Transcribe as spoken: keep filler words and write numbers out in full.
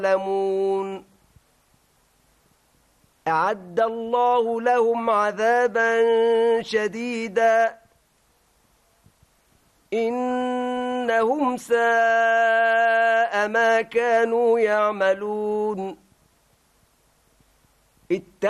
يعلمون أعد الله لهم عذابا شديدا إنهم ساء ما كانوا يعملون